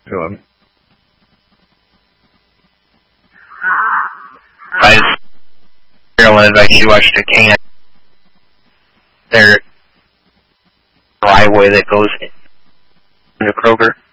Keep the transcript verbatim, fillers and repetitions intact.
to him. I just realized I should watch the can. Their driveway that goes into Kroger.